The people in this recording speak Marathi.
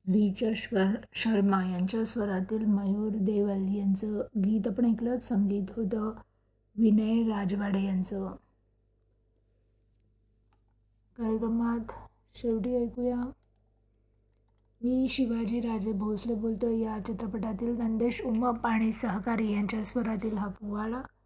शर्मा यांच्या स्वरातील मयूर देवल यांचं गीत आपण ऐकलं. संगीत होतं विनय राजवाडे यांचं. कार्यक्रमात शेवटी ऐकूया मी शिवाजी राजे भोसले बोलतोय या चित्रपटातील नंदेश उमप आणि सहकारी यांच्या स्वरातील हा पोवाडा.